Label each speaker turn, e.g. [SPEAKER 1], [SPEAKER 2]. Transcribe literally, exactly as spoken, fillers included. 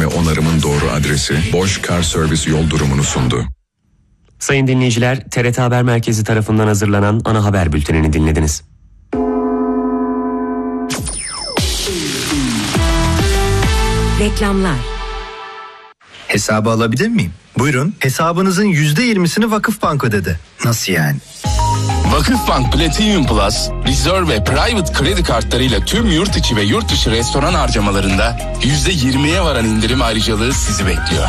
[SPEAKER 1] onarımın doğru adresi Bosch Car Service yol durumunu sundu.
[SPEAKER 2] Sayın dinleyiciler, T R T Haber Merkezi tarafından hazırlanan ana haber bültenini dinlediniz.
[SPEAKER 3] Reklamlar.
[SPEAKER 4] Hesabı alabilir miyim? Buyurun. Hesabınızın yüzde yirmisini Vakıfbank ödedi. Nasıl yani?
[SPEAKER 5] Vakıfbank Platinum Plus, Reserve ve Private kredi kartlarıyla tüm yurt içi ve yurt dışı restoran harcamalarında yüzde yirmiye varan indirim ayrıcalığı sizi bekliyor.